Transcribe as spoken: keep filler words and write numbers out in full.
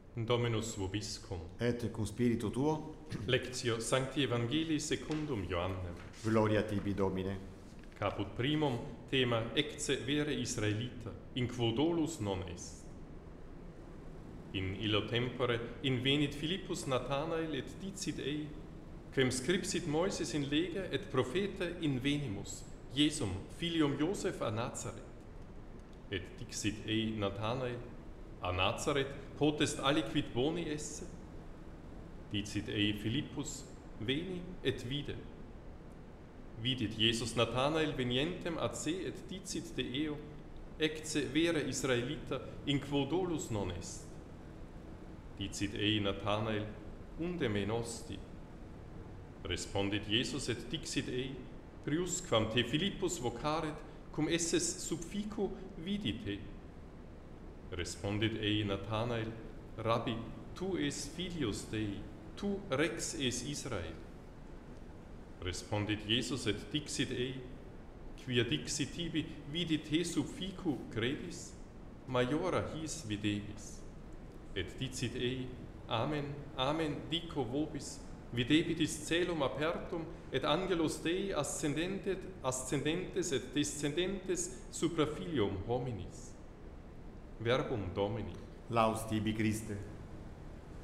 Dominus vobiscum. Et cum spiritu tuo, Lectio Sancti Evangelii secundum Ioannem. gloria tibi Domine. Caput primum thema ecce vere Israelita, in quo dolus non est. In illo tempore invenit Philippus Nathanael et dicit ei, quem scripsit Moises in lega et prophete invenimus, Jesum, filium Joseph a Nazareth. Et dixit ei Nathanael, a Nazareth potest aliquid boni esse? Dicit ei Philippus, veni et vide. Vidit Jesus Nathanael venientem ad se et dicit de eo, ecce vere Israelita, in quo dolus non est. Dicit ei Nathanael, unde me nosti? Respondit Jesus et dixit ei, prius quam te Philippus vocaret, cum esses sub fico vidite. Respondit ei Nathanael, Rabbi, tu es filius Dei, tu rex es Israel. Respondit Jesus et dixit ei, quia dixit tibi vidit te sub fico credis, maiora his videbis. Et dicit ei, Amen, Amen, dico vobis, videbitis celum apertum, et angelos Dei ascendentet, ascendentes et descendentes supra filium hominis. Verbum Domini. Laus tibi Christe.